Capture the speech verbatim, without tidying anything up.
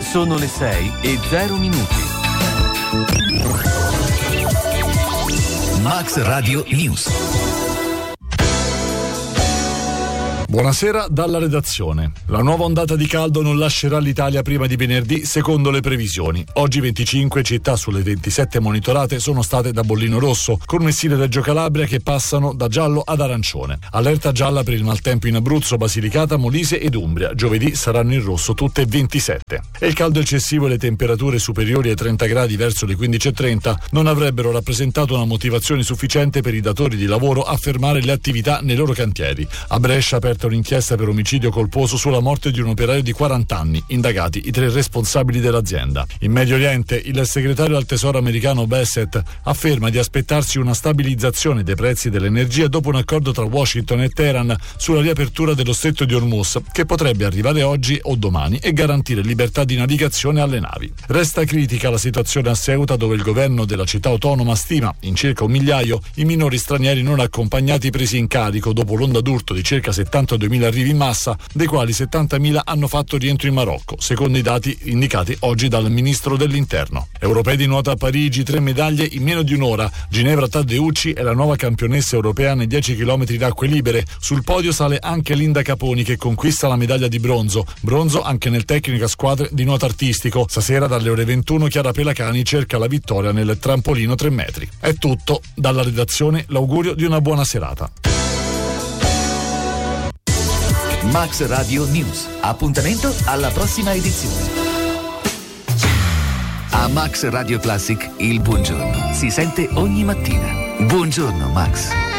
Sono le sei e zero minuti. Max Radio News. Buonasera dalla redazione. La nuova ondata di caldo non lascerà l'Italia prima di venerdì, secondo le previsioni. Oggi venticinque città sulle ventisette monitorate sono state da bollino rosso, con Messina e Reggio Calabria che passano da giallo ad arancione. Allerta gialla per il maltempo in Abruzzo, Basilicata, Molise ed Umbria. Giovedì saranno in rosso tutte ventisette. E il caldo eccessivo e le temperature superiori ai trenta gradi verso le quindici e trenta non avrebbero rappresentato una motivazione sufficiente per i datori di lavoro a fermare le attività nei loro cantieri. A Brescia aperta un'inchiesta per omicidio colposo sulla morte di un operaio di quaranta anni, indagati i tre responsabili dell'azienda. In Medio Oriente, il segretario al Tesoro americano Bassett afferma di aspettarsi una stabilizzazione dei prezzi dell'energia dopo un accordo tra Washington e Teheran sulla riapertura dello stretto di Hormuz, che potrebbe arrivare oggi o domani e garantire libertà di navigazione alle navi. Resta critica la situazione a Ceuta, dove il governo della città autonoma stima in circa un migliaio i minori stranieri non accompagnati presi in carico dopo l'onda d'urto di circa settantaduemila arrivi in massa, dei quali settantamila hanno fatto rientro in Marocco, secondo i dati indicati oggi dal ministro dell'Interno. Europei di nuoto a Parigi, tre medaglie in meno di un'ora. Ginevra Taddeucci è la nuova campionessa europea nei dieci chilometri d'acque libere. Sul podio sale anche Linda Caponi, che conquista la medaglia di bronzo. Bronzo anche nel tecnico a squadre di nuoto artistico. Stasera dalle ore ventuno Chiara Pelacani cerca la vittoria nel trampolino tre metri. È tutto. Dalla redazione l'augurio di una buona serata. Max Radio News. Appuntamento alla prossima edizione. A Max Radio Classic il buongiorno si sente ogni mattina. Buongiorno Max.